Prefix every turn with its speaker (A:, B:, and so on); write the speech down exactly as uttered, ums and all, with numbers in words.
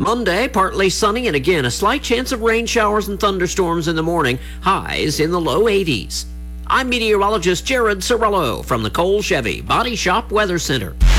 A: Monday, partly sunny and again a slight chance of rain showers and thunderstorms in the morning, highs in the low eighties. I'm meteorologist Jared Sorello from the Cole Chevy Body Shop Weather Center.